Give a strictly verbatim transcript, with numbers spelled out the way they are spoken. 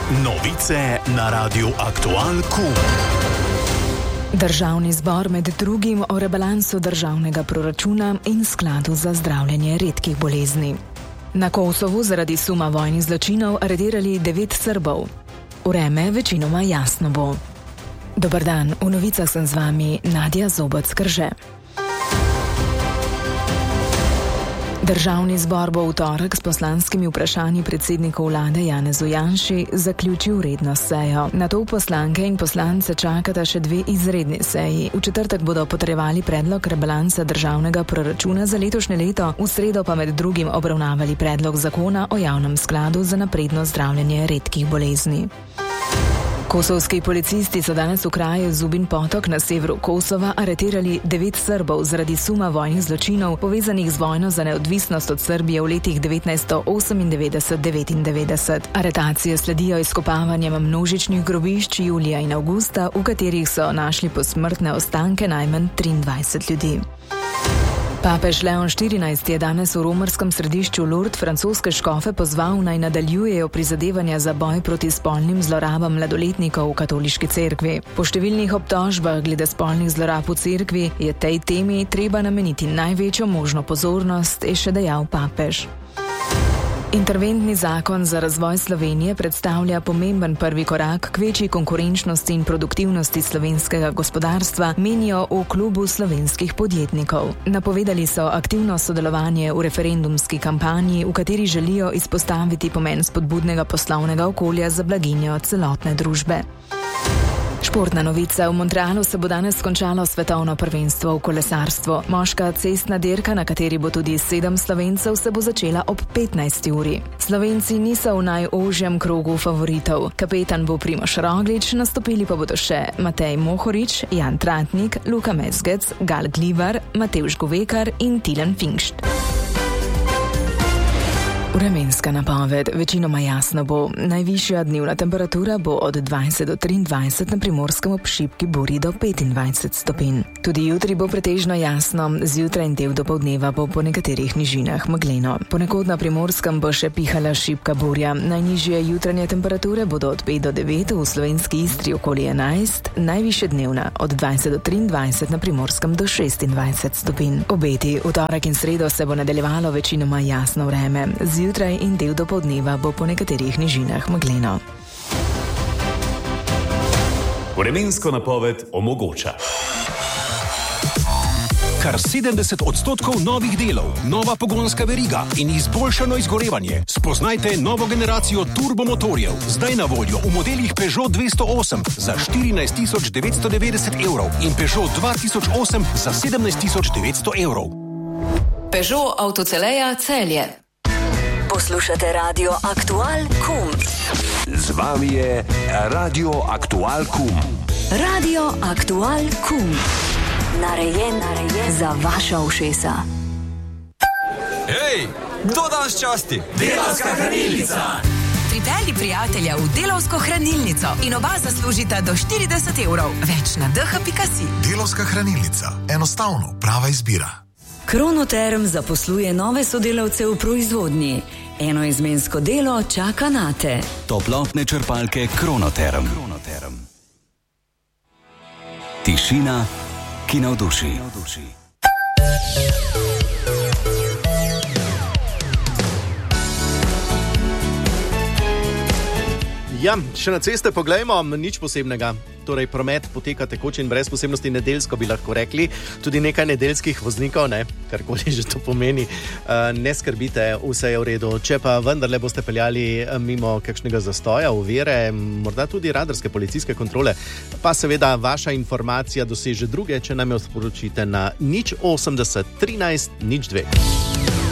Novice na Radiu Aktual Kum. Državni zbor med drugim o rebalansu državnega proračuna in skladu za zdravljenje redkih bolezni. Na Kosovu zaradi suma vojnih zločinov aretirali devet Srbov. Vreme večinoma jasno bo. Dobar dan, v novicah sem z vami Nadja Zobec-Krže. Državni zbor bo v torek s poslanskimi vprašanji predsedniku vlade Janezu Janši zaključil redno sejo. Nato poslanke in poslance čakata še dve izredni seji. V četrtek bodo potrjevali predlog rebalansa državnega proračuna za letošnje leto, v sredo pa med drugim obravnavali predlog zakona o javnem skladu za napredno zdravljenje redkih bolezni. Kosovski policisti so danes v kraju Zubin Potok na severu Kosova aretirali devet Srbov zaradi suma vojnih zločinov povezanih z vojno za neodvisnost od Srbije v letih devetnajststo osemindevetdeset do devetindevetdeset. Aretacije sledijo izkopavanjem množičnih grobišč julija in avgusta, v katerih so našli posmrtne ostanke najmanj triindvajset ljudi. Papež Leon štirinajsti je danes v romarskem središču Lourdes francoske škofe pozval, naj nadaljujejo prizadevanja za boj proti spolnim zlorabam mladoletnikov v katoliški cerkvi. Po številnih obtožbah glede spolnih zlorab v cerkvi je tej temi treba nameniti največjo možno pozornost, je še dejal papež. Interventni zakon za razvoj Slovenije predstavlja pomemben prvi korak k večji konkurenčnosti in produktivnosti slovenskega gospodarstva, menijo v klubu slovenskih podjetnikov. Napovedali so aktivno sodelovanje v referendumski kampanji, v kateri želijo izpostaviti pomen spodbudnega poslovnega okolja za blaginjo celotne družbe. Športna novica. V Montrealu se bo danes končalo svetovno prvenstvo v kolesarstvu. Moška cestna dirka, na kateri bo tudi sedem Slovencev, se bo začela ob petnajsti uri. Slovenci niso v najožjem krogu favoritov. Kapetan bo Primož Roglič, nastopili pa bodo še Matej Mohorič, Jan Tratnik, Luka Mezgec, Gal Glivar, Matevž Govekar in Tilen Finkšt. Vremenska napoved. Večinoma jasno bo. Najvišja dnevna temperatura bo od dvajset do triindvajset, na Primorskem ob šibki burji do petindvajset stopinj. Tudi jutri bo pretežno jasno, zjutraj in del dopoldneva bo po nekaterih nižinah megleno. Ponekod na Primorskem bo še pihala šibka burja. Najnižje jutranje temperature bodo od pet do devet, v slovenski Istri okoli enajst, najvišje dnevna od dvajset do triindvajset, na Primorskem do šestindvajset stopinj. Obeti. V torek in sredo se bo nadaljevalo večinoma jasno vreme. Zjutraj in del dopoldneva bo po nekaterih nižinah megleno. Vremensko napoved omogoča kar sedemdeset odstotkov novih delov, nova pogonska veriga in izboljšano izgorevanje. Spoznajte novo generacijo turbomotorjev, zdaj na voljo v modelih Peugeot dvesto osem za štirinajst tisoč devetsto devetdeset evrov in Peugeot dva tisoč osem za sedemnajst tisoč devetsto evrov. Peugeot Avtoceleja Celje. Poslušate Radio Aktual Kum. Z vami je Radio Aktual Kum. Radio Aktual Kum. Narejen, narejen za vaša ušesa. Hej, kdo danes časti? Delavska hranilnica. Pripelji prijatelja v Delavsko hranilnico in oba zaslužita do štirideset evrov. Več na d h pika si. Delavska hranilnica. Enostavno, prava izbira. Kronoterm zaposluje nove sodelavce v proizvodnji. Enoizmensko delo čaka nate. Toplotne črpalke Kronoterm. Kronoterm. Tišina, ki navduši. Ja, še na ceste poglejmo, nič posebnega. Torej, promet poteka tekoče in brez posebnosti, nedeljsko bi lahko rekli. Tudi nekaj nedeljskih voznikov, ne, karkoli že to pomeni. Uh, ne skrbite, vse je v redu. Če pa vendarle boste peljali mimo kakšnega zastoja, ovire, morda tudi radarske policijske kontrole, pa seveda vaša informacija doseže druge, če nam jo sporočite na nič osemdeset trinajst nič dve.